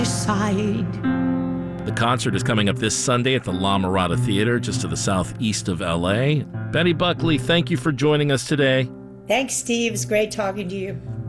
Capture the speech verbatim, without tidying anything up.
side. The concert is coming up this Sunday at the La Mirada Theater, just to the southeast of L A. Betty Buckley, thank you for joining us today. Thanks, Steve. It's great talking to you.